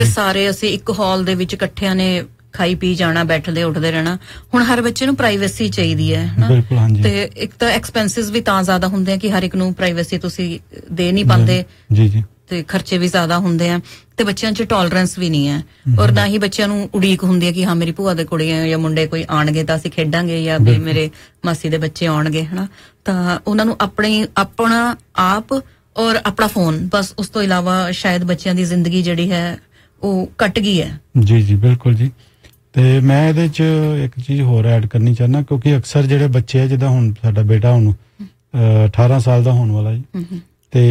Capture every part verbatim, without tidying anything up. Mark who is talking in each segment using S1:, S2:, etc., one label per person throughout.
S1: ਸਾਰੇ ਅਸੀਂ ਇੱਕ ਹਾਲ ਦੇ ਵਿੱਚ ਇਕੱਠਿਆਂ ਨੇ ਖਾਈ ਪੀ ਜਾਣਾ, ਬੈਠਦੇ ਉੱਠਦੇ ਰਹਿਣਾ। ਹੁਣ ਹਰ ਬੱਚੇ ਨੂੰ ਪ੍ਰਾਈਵੇਸੀ ਚਾਹੀਦੀ ਹੈ ਨਾ, ਤੇ ਇੱਕ ਤਾਂ ਐਕਸਪੈਂਸਿਸ ਵੀ ਤਾਂ ਜ਼ਿਆਦਾ ਹੁੰਦੇ ਆ ਕਿ ਹਰ ਇੱਕ ਨੂੰ ਪ੍ਰਾਈਵੇਸੀ ਤੁਸੀਂ ਦੇ ਨਹੀਂ ਪਾਉਂਦੇ
S2: ਜੀ ਜੀ,
S1: ਤੇ ਖਰਚੇ ਵੀ ਜ਼ਿਆਦਾ ਹੁੰਦੇ ਆ, ਤੇ ਬੱਚਿਆਂ 'ਚ ਟੋਲਰੈਂਸ ਵੀ ਨਹੀਂ ਹੈ, ਔਰ ਨਾ ਹੀ ਬੱਚਿਆਂ ਨੂੰ ਉਡੀਕ ਹੁੰਦੀ ਹੈ ਕਿ ਹਾਂ ਮੇਰੀ ਭੂਆ ਦੇ ਕੁੜੀਆਂ ਜਾਂ ਮੁੰਡੇ ਕੋਈ ਆਣਗੇ ਤਾਂ ਅਸੀਂ ਖੇਡਾਂਗੇ, ਜਾਂ ਵੀ ਮੇਰੇ ਮਾਸੀ ਦੇ ਬੱਚੇ ਆਉਣਗੇ ਹਨਾ। ਤਾਂ ਉਹਨਾਂ ਨੂੰ ਆਪਣੀ ਆਪਣਾ ਆਪ ਔਰ ਆਪਣਾ ਫੋਨ, ਬਸ ਉਸ ਤੋਂ ਇਲਾਵਾ ਸ਼ਾਇਦ ਬੱਚਿਆਂ ਦੀ ਜ਼ਿੰਦਗੀ ਜਿਹੜੀ ਹੈ ਉਹ ਕੱਟ ਗਈ ਹੈ। ਜੀ
S2: ਜੀ ਬਿਲਕੁਲ ਜੀ। ਤੇ ਮੈਂ ਇਹਦੇ 'ਚ ਇੱਕ ਚੀਜ਼ ਹੋਰ ਐਡ ਕਰਨੀ ਚਾਹੁੰਦਾ, ਕਿਉਂਕਿ ਅਕਸਰ ਜਿਹੜੇ ਬੱਚੇ ਆ, ਜਿੱਦਾਂ ਹੁਣ ਸਾਡਾ ਬੇਟਾ ਹੁਣ ਅਠਾਰਾਂ ਸਾਲ ਦਾ ਹੋਣ ਵਾਲਾ ਜੀ, ਤੇ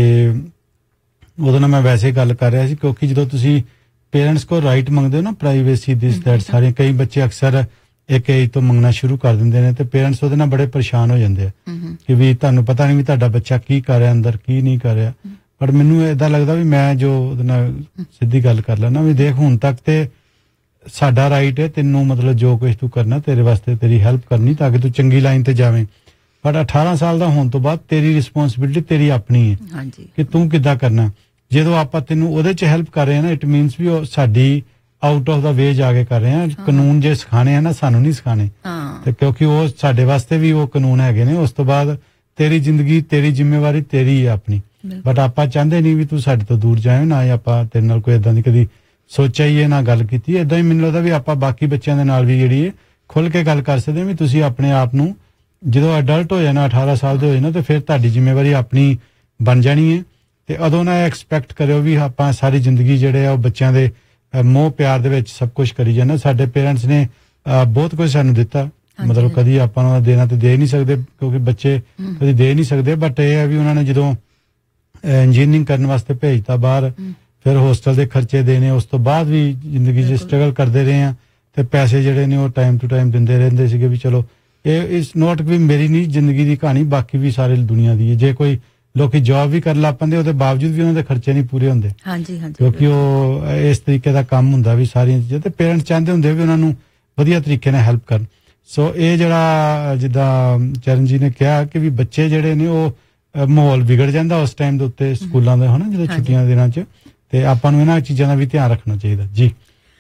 S2: ਉਹਦੇ ਨਾਲ ਮੈਂ ਵੈਸੇ ਗੱਲ ਕਰ ਰਿਹਾ ਸੀ, ਕਿਉਂਕਿ ਜਦੋਂ ਤੁਸੀਂ ਪੇਰੈਂਟਸ ਕੋਲ ਰਾਈਟ ਮੰਗਦੇ ਹੋ ਨਾ, ਪ੍ਰਾਈਵੇਸੀ ਦਿਸ ਦੈਟ, ਸਾਰੇ ਕਈ ਬੱਚੇ ਅਕਸਰ ਇੱਕ ਏਜ ਤੋਂ ਮੰਗਣਾ ਸ਼ੁਰੂ ਕਰ ਦਿੰਦੇ ਨੇ, ਤੇ ਪੇਰੈਂਟਸ ਉਹਦੇ ਨਾਲ ਬੜੇ ਪਰੇਸ਼ਾਨ ਹੋ ਜਾਂਦੇ ਆ ਕਿ ਵੀ ਤੁਹਾਨੂੰ ਪਤਾ ਨਹੀਂ ਵੀ ਤੁਹਾਡਾ ਬੱਚਾ ਕੀ ਕਰ ਰਿਹਾ ਅੰਦਰ, ਕੀ ਨਹੀਂ ਕਰ ਰਿਹਾ। ਪਰ ਮੈਨੂੰ ਏਦਾਂ ਲੱਗਦਾ ਵੀ ਮੈਂ ਜੋ ਉਹਦੇ ਨਾਲ ਸਿੱਧੀ ਗੱਲ ਕਰ ਲੈਣਾ ਵੀ ਦੇਖ, ਹੁਣ ਤੱਕ ਤੇ ਸਾਡਾ ਰਾਈਟ ਹੈ ਤੈਨੂੰ, ਮਤਲਬ ਜੋ ਕੁਝ ਤੂੰ ਕਰਨਾ ਤੇਰੇ ਵਾਸਤੇ, ਤੇਰੀ ਹੈਲਪ ਕਰਨੀ ਤਾਂ ਕਿ ਤੂੰ ਚੰਗੀ ਲਾਈਨ ਤੇ ਜਾਵੇਂ। ਪਰ ਅਠਾਰਾਂ ਸਾਲ ਦਾ ਹੋਣ ਤੋਂ ਬਾਅਦ ਤੇਰੀ ਰਿਸਪੌਂਸਿਬਿਲਿਟੀ ਤੇਰੀ ਆਪਣੀ ਹੈ ਕਿ ਤੂੰ ਕਿੱਦਾਂ ਕਰਨਾ। ਜਦੋਂ ਆਪਾਂ ਤੈਨੂੰ ਉਹਦੇ 'ਚ ਹੈਲਪ ਕਰ ਰਹੇ ਹਾਂ ਨਾ, ਇਟ ਮੀਨਸ ਵੀ ਉਹ ਸਾਡੀ ਆਊਟ ਆਫ ਦਾ ਵੇ ਜਾ ਕੇ ਕਰ ਰਹੇ ਹਾਂ। ਕਾਨੂੰਨ ਜੇ ਸਿਖਾਣੇ ਆ ਨਾ, ਸਾਨੂੰ ਨਹੀਂ ਸਿਖਾਣੇ, ਤੇ ਕਿਉਂਕਿ ਉਹ ਸਾਡੇ ਵਾਸਤੇ ਵੀ ਉਹ ਕਾਨੂੰਨ ਹੈਗੇ ਨੇ। ਉਸ ਤੋਂ ਬਾਅਦ ਤੇਰੀ ਜ਼ਿੰਦਗੀ, ਤੇਰੀ ਜ਼ਿੰਮੇਵਾਰੀ ਤੇਰੀ ਹੈ ਆਪਣੀ। ਬਟ ਆਪਾਂ ਚਾਹੁੰਦੇ ਨਹੀਂ ਵੀ ਤੂੰ ਸਾਡੇ ਤੋਂ ਦੂਰ ਜਾਏ, ਨਾ ਹੀ ਆਪਾਂ ਤੇਰੇ ਨਾਲ ਕੋਈ ਏਦਾਂ ਦੀ ਕਦੀ ਸੋਚਿਆ ਹੀ ਹੈ, ਨਾ ਗੱਲ ਕੀਤੀ। ਏਦਾਂ ਹੀ ਮੈਨੂੰ ਲੱਗਦਾ ਵੀ ਆਪਾਂ ਬਾਕੀ ਬੱਚਿਆਂ ਦੇ ਨਾਲ ਵੀ ਜਿਹੜੀ ਹੈ ਖੁੱਲ ਕੇ ਗੱਲ ਕਰ ਸਕਦੇ ਵੀ ਤੁਸੀਂ ਆਪਣੇ ਆਪ ਨੂੰ ਜਦੋਂ ਅਡਲਟ ਹੋ ਜਾਣਾ, ਅਠਾਰਾਂ ਸਾਲ ਦੇ ਹੋ ਜਾਣਾ, ਤੇ ਫਿਰ ਤੁਹਾਡੀ ਜ਼ਿੰਮੇਵਾਰੀ ਆਪਣੀ ਬਣ ਜਾਣੀ ਹੈ। ਤੇ ਉਦੋਂ ਨਾ ਐਕਸਪੈਕਟ ਕਰਿਓ ਵੀ ਆਪਾਂ ਸਾਰੀ ਜ਼ਿੰਦਗੀ ਜਿਹੜੇ ਆ ਉਹ ਬੱਚਿਆਂ ਦੇ ਮੋਹ ਪਿਆਰ ਦੇ ਵਿੱਚ ਸਭ ਕੁਝ ਕਰੀ ਜਾਣਾ। ਸਾਡੇ ਪੇਰੈਂਟਸ ਨੇ ਬਹੁਤ ਕੁਝ ਸਾਨੂੰ ਦਿੱਤਾ, ਮਤਲਬ ਕਦੀ ਆਪਾਂ ਨੂੰ ਦੇਣਾ ਤੇ ਦੇ ਨਹੀਂ ਸਕਦੇ, ਕਿਉਂਕਿ ਬੱਚੇ ਕਦੀ ਦੇ ਨਹੀਂ ਸਕਦੇ। ਬਟ ਇਹ ਹੈ ਵੀ ਉਹਨਾਂ ਨੇ ਜਦੋਂ ਇੰਜੀਨੀਅਰਿੰਗ ਕਰਨ ਵਾਸਤੇ ਭੇਜਤਾ ਬਾਹਰ, ਫਿਰ ਹੋਸਟਲ ਦੇ ਖਰਚੇ ਦੇਣੇ, ਉਸ ਤੋਂ ਬਾਅਦ ਵੀ ਜ਼ਿੰਦਗੀ 'ਚ ਸਟਰਗਲ ਕਰਦੇ ਰਹੇ ਆ, ਤੇ ਪੈਸੇ ਜਿਹੜੇ ਨੇ ਉਹ ਟਾਈਮ ਟੂ ਟਾਈਮ ਦਿੰਦੇ ਰਹਿੰਦੇ ਸੀਗੇ ਵੀ ਚਲੋ ਇਹ ਇਸ ਨੋਟ ਵੀ ਮੇਰੀ ਨਹੀਂ ਜ਼ਿੰਦਗੀ ਦੀ ਕਹਾਣੀ, ਬਾਕੀ ਵੀ ਸਾਰੇ ਦੁਨੀਆ ਦੀ ਹੈ। ਜੇ ਕੋਈ ਲੋਕੀ ਜੌਬ ਵੀ ਕਰ ਲਾ ਪੈਂਦੇ, ਉਹਦੇ ਬਾਵਜੂਦ ਵੀ ਉਹਨਾਂ ਦੇ ਖਰਚੇ ਨਹੀਂ ਪੂਰੇ ਹੁੰਦੇ,
S1: ਹਾਂਜੀ ਹਾਂਜੀ,
S2: ਕਿਉਂਕਿ ਉਹ ਇਸ ਤਰੀਕੇ ਦਾ ਕੰਮ ਹੁੰਦਾ ਵੀ ਸਾਰੀਆਂ ਚੀਜ਼ਾਂ, ਤੇ ਪੇਰੈਂਟਸ ਚਾਹੁੰਦੇ ਹੁੰਦੇ ਵੀ ਉਹਨਾਂ ਨੂੰ ਵਧੀਆ ਤਰੀਕੇ ਨਾਲ ਹੈਲਪ ਕਰਨ। ਸੋ ਇਹ ਜਿਹੜਾ ਜਿੱਦਾਂ ਚਰਨ ਜੀ ਨੇ ਕਿਹਾ ਕਿ ਵੀ ਬੱਚੇ ਜਿਹੜੇ ਨੇ ਉਹ ਮਾਹੌਲ ਵਿਗੜ ਜਾਂਦਾ ਉਸ ਟਾਈਮ ਦੇ ਉੱਤੇ ਸਕੂਲਾਂ ਦਾ, ਹਨਾ, ਜਦੋਂ ਛੁੱਟੀਆਂ ਦੇ ਦਿਨਾਂ 'ਚ, ਤੇ ਆਪਾਂ ਨੂੰ ਇਹਨਾਂ ਚੀਜ਼ਾਂ ਦਾ ਵੀ ਧਿਆਨ ਰੱਖਣਾ ਚਾਹੀਦਾ। ਜੀ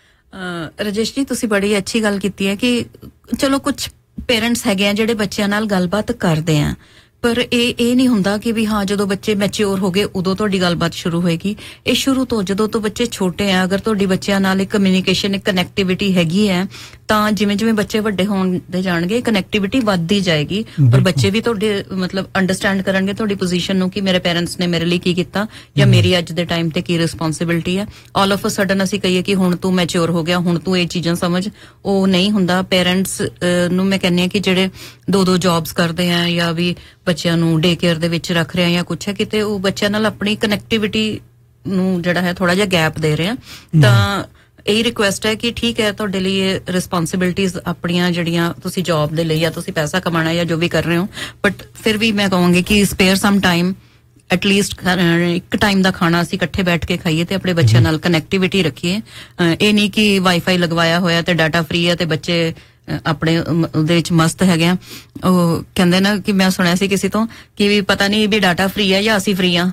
S1: ਰਾਜੇਸ਼ ਜੀ, ਤੁਸੀਂ ਬੜੀ ਅੱਛੀ ਗੱਲ ਕੀਤੀ ਹੈ ਕਿ ਚਲੋ ਕੁਝ ਪੇਰੈਂਟਸ ਹੈਗੇ ਆ ਜਿਹੜੇ ਬੱਚਿਆਂ ਨਾਲ ਗੱਲਬਾਤ ਕਰਦੇ ਆ, ਪਰ ਇਹ ਇਹ ਨਹੀਂ ਹੁੰਦਾ ਕਿ ਵੀ ਹਾਂ ਜਦੋਂ ਬੱਚੇ ਮੈਚਿਓਰ ਹੋ ਗਏ ਉਦੋਂ ਤੁਹਾਡੀ ਗੱਲਬਾਤ ਸ਼ੁਰੂ ਹੋਏਗੀ। ਇਹ ਸ਼ੁਰੂ ਤੋਂ, ਜਦੋਂ ਤੋਂ ਬੱਚੇ ਛੋਟੇ ਆ, ਅਗਰ ਤੁਹਾਡੀ ਬੱਚਿਆਂ ਨਾਲ ਇੱਕ ਕਮਿਊਨੀਕੇਸ਼ਨ, ਇੱਕ ਕਨੈਕਟੀਵਿਟੀ ਹੈਗੀ ਹੈ, ਤਾਂ ਜਿਵੇਂ ਜਿਵੇਂ ਬੱਚੇ ਵੱਡੇ ਹੋਣਦੇ ਜਾਣਗੇ ਕਨੈਕਟੀਵਿਟੀ ਵੱਧਦੀ ਜਾਏਗੀ, ਔਰ ਬੱਚੇ ਵੀ ਤੁਹਾਡੇ ਮਤਲਬ ਅੰਡਰਸਟੈਂਡ ਕਰਨਗੇ ਤੁਹਾਡੀ ਪੋਜੀਸ਼ਨ ਨੂੰ ਕਿ ਮੇਰੇ ਪੇਰੈਂਟਸ ਨੇ ਮੇਰੇ ਲਈ ਕੀ ਕੀਤਾ, ਜਾਂ ਮੇਰੀ ਅੱਜ ਦੇ ਟਾਈਮ ਤੇ ਕੀ ਰਿਸਪੌਂਸਿਬਿਲਿਟੀ ਹੈ। ਆਲ ਆਫ ਅ ਸਡਨ ਅਸੀਂ ਕਹੀਏ ਕਿ ਹੁਣ ਤੂੰ ਮੈਚਿਓਰ ਹੋ ਗਿਆ, ਹੁਣ ਤੂੰ ਇਹ ਚੀਜ਼ਾਂ ਸਮਝ, ਉਹ ਨਹੀਂ ਹੁੰਦਾ। ਪੇਰੈਂਟਸ ਨੂੰ ਮੈਂ ਕਹਿੰਦੀ ਹਾਂ ਕਿ ਜਿਹੜੇ ਦੋ ਦੋ ਜੌਬਸ ਕਰਦੇ ਆ, ਜਾਂ ਵੀ ਬੱਚਿਆਂ ਨੂੰ ਡੇ ਕੇਅਰ ਦੇ ਵਿੱਚ ਰੱਖ ਰਹੇ ਆ ਜਾਂ ਕੁਛ ਹੈ, ਕਿਤੇ ਉਹ ਬੱਚਿਆਂ ਨਾਲ ਆਪਣੀ ਕਨੈਕਟੀਵਿਟੀ ਨੂੰ ਜਿਹੜਾ ਹੈ ਥੋੜਾ ਜਿਹਾ ਗੈਪ ਦੇ ਰਹੇ ਆ। ਤਾਂ ਇਹੀ ਰਿਕੁਐਸਟ ਹੈ ਕਿ ਠੀਕ ਹੈ, ਤੁਹਾਡੇ ਲਈ ਇਹ ਰਿਸਪੌਂਸਿਬਿਲਿਟੀਜ਼ ਆਪਣੀਆਂ ਜਿਹੜੀਆਂ ਤੁਸੀਂ ਜੌਬ ਦੇ ਲਈ ਜਾਂ ਤੁਸੀਂ ਪੈਸਾ ਕਮਾਣਾ ਜਾਂ ਜੋ ਵੀ ਕਰ ਰਹੇ ਹੋ, ਬਟ ਫਿਰ ਵੀ ਮੈਂ ਕਹਾਂਗੀ ਕਿ ਸਪੇਅਰ ਸਮ ਟਾਈਮ, ਐਟਲੀਸਟ ਇੱਕ ਟਾਈਮ ਦਾ ਖਾਣਾ ਅਸੀਂ ਇਕੱਠੇ ਬੈਠ ਕੇ ਖਾਈਏ ਤੇ ਆਪਣੇ ਬੱਚਿਆਂ ਨਾਲ ਕਨੈਕਟੀਵਿਟੀ ਰੱਖੀਏ। ਇਹ ਨਹੀਂ ਕਿ ਵਾਈਫਾਈ ਲਗਵਾਇਆ ਹੋਇਆ ਤੇ ਡਾਟਾ ਫ੍ਰੀ ਹੈ ਤੇ ਬੱਚੇ ਆਪਣੇ ਉਹਦੇ ਵਿੱਚ ਮਸਤ ਹੈਗੇ ਆ। ਉਹ ਕਹਿੰਦੇ ਨਾ ਕਿ ਮੈਂ ਸੁਣਿਆ ਸੀ ਕਿਸੇ ਤੋਂ ਕਿ ਵੀ ਪਤਾ ਨਹੀਂ ਵੀ ਡਾਟਾ ਫ੍ਰੀ ਹੈ ਜਾਂ ਅਸੀਂ ਫ੍ਰੀ ਆ,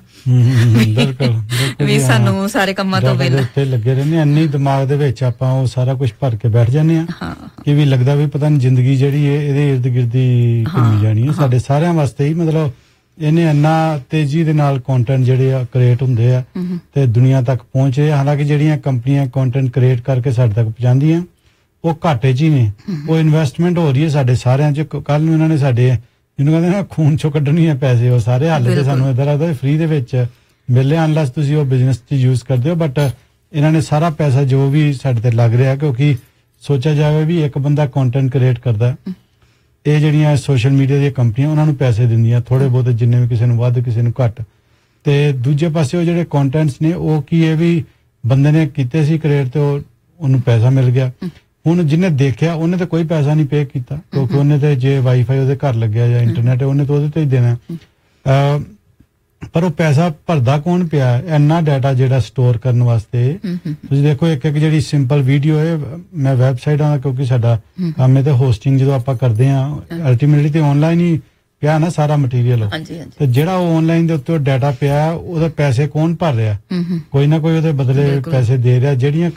S1: ਵੀ ਸਾਨੂੰ ਸਾਰੇ ਕੰਮਾਂ ਤੋਂ ਬਿੱਲ
S2: ਲੱਗੇ ਰਹਿੰਦੇ। ਇੰਨੀ ਦਿਮਾਗ ਦੇ ਵਿੱਚ ਆਪਾਂ ਉਹ ਸਾਰਾ ਕੁਝ ਭਰ ਕੇ ਬੈਠ ਜਾਂਦੇ ਆ ਕਿ ਵੀ ਲੱਗਦਾ ਵੀ ਪਤਾ ਨਹੀਂ ਜ਼ਿੰਦਗੀ ਜਿਹੜੀ ਹੈ ਇਹਦੇ ਇਰਦ ਗਿਰਦ ਹੀ ਘੁੰਮੀ ਜਾਣੀ ਹੈ। ਸਾਡੇ ਸਾਰਿਆਂ ਵਾਸਤੇ ਹੀ ਮਤਲਬ ਇਹਨੇ ਇੰਨਾ ਤੇਜ਼ੀ ਦੇ ਨਾਲ ਕੰਟੈਂਟ ਜਿਹੜੇ ਆ ਕ੍ਰੀਏਟ ਹੁੰਦੇ ਆ ਤੇ ਦੁਨੀਆ ਤੱਕ ਪਹੁੰਚ ਰਹੇ। ਹਾਲਾਂਕਿ ਜਿਹੜੀਆਂ ਕੰਪਨੀਆਂ ਕੰਟੈਂਟ ਕ੍ਰੀਏਟ ਕਰਕੇ ਸਾਡੇ ਤੱਕ ਪਹੁੰਚਾਉਂਦੀਆਂ ਉਹ ਘਾਟੇ 'ਚ ਹੀ ਨੇ, ਉਹ ਇਨਵੈਸਟਮੈਂਟ ਹੋ ਰਹੀ ਹੈ ਸਾਡੇ ਸਾਰਿਆਂ 'ਚ। ਕੱਲ ਨੂੰ ਇਹਨਾਂ ਨੇ ਸਾਡੇ ਜਿਹਨੂੰ ਕਹਿੰਦੇ ਨਾ ਖੂਨ 'ਚੋਂ ਕੱਢਣੀ ਹੈ ਪੈਸੇ, ਉਹ ਸਾਰੇ ਹਾਲੇ ਤੇ ਸਾਨੂੰ ਏਦਾਂ ਲੱਗਦਾ ਫ੍ਰੀ ਦੇ ਵਿੱਚ ਮਿਲੇ, ਅਨਲੈਸ ਤੁਸੀਂ ਉਹ ਬਿਜ਼ਨਸ 'ਚ ਯੂਜ਼ ਕਰਦੇ ਹੋ। ਬਟ ਇਹਨਾਂ ਨੇ ਸਾਰਾ ਪੈਸਾ ਜੋ ਵੀ ਸਾਡੇ ਤੇ ਲੱਗ ਰਿਹਾ, ਕਿਉਂਕਿ ਸੋਚਿਆ ਜਾਵੇ ਵੀ ਇੱਕ ਬੰਦਾ ਕੰਟੈਂਟ ਕ੍ਰੀਏਟ ਕਰਦਾ, ਇਹ ਜਿਹੜੀਆਂ ਸੋਸ਼ਲ ਮੀਡੀਆ ਦੀਆਂ ਕੰਪਨੀਆਂ ਉਹਨਾਂ ਨੂੰ ਪੈਸੇ ਦਿੰਦੀਆਂ ਥੋੜੇ ਬਹੁਤ, ਜਿੰਨੇ ਵੀ, ਕਿਸੇ ਨੂੰ ਵੱਧ ਕਿਸੇ ਨੂੰ ਘੱਟ। ਤੇ ਦੂਜੇ ਪਾਸੇ ਉਹ ਜਿਹੜੇ ਕੰਟੈਂਟਸ ਨੇ ਉਹ ਕੀ ਇਹ ਵੀ ਬੰਦੇ ਨੇ ਕੀਤੇ ਸੀ ਕ੍ਰੀਏਟ ਤੇ ਉਹ ਉਹਨੂੰ ਪੈਸਾ ਮਿਲ ਗਿਆ। ਹੁਣ ਜਿਹਨੇ ਦੇਖਿਆ ਉਹਨੇ ਤਾਂ ਕੋਈ ਪੈਸਾ ਨਹੀਂ ਪੇ ਕੀਤਾ, ਕਿਉਂਕਿ ਉਹਨੇ ਤੇ ਜੇ ਵਾਈਫਾਈ ਉਹਦੇ ਘਰ ਲੱਗਿਆ ਜਾਂ ਇੰਟਰਨੈਟ ਉਹਨੇ ਤਾਂ ਉਹਦੇ ਤੇ ਹੀ ਦੇਣਾ। ਪਰ ਉਹ ਪੈਸਾ ਭਰਦਾ ਕੌਣ ਪਿਆ? ਇੰਨਾ ਡਾਟਾ ਜਿਹੜਾ ਸਟੋਰ ਕਰਨ ਵਾਸਤੇ। ਤੁਸੀਂ ਦੇਖੋ ਇੱਕ ਇੱਕ ਜਿਹੜੀ ਸਿੰਪਲ ਵੀਡੀਓ ਹੈ, ਮੈਂ ਵੈਬਸਾਈਟਾਂ ਦਾ ਕਿਉਂਕਿ ਸਾਡਾ ਕੰਮ ਹੈ ਤੇ ਹੋਸਟਿੰਗ ਜਦੋਂ ਆਪਾਂ ਕਰਦੇ ਹਾਂ ਅਲਟੀਮੇਟਲੀ ਤੇ ਆਨਲਾਈਨ ਹੀ ਪਿਆ ਨਾ ਸਾਰਾ ਮਟੀਰੀਅਲ,
S1: ਹਾਂਜੀ ਹਾਂਜੀ,
S2: ਤੇ ਜਿਹੜਾ ਉਹ ਆਨਲਾਈਨ ਦੇ ਉੱਤੇ ਡਾਟਾ ਪਿਆ ਉਹਦੇ ਪੈਸੇ ਕੌਣ ਭਰ ਰਿਹਾ?
S1: ਹੂੰ ਹੂੰ,
S2: ਕੋਈ ਨਾ ਕੋਈ ਉਹਦੇ ਬਦਲੇ
S1: ਬਿਲਕੁਲ।
S2: ਪੈਸੇ ਦੇ ਰਿਹਾ। ਜਿਹੜੀਆਂ